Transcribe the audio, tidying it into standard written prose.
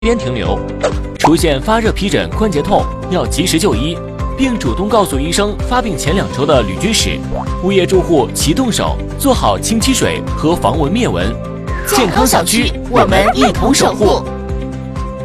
边停留。出现发热、皮疹、关节痛，要及时就医，并主动告诉医生发病前2周的旅居史。物业住户齐动手，做好清积水和防蚊灭蚊。健康小区，我们一同守护。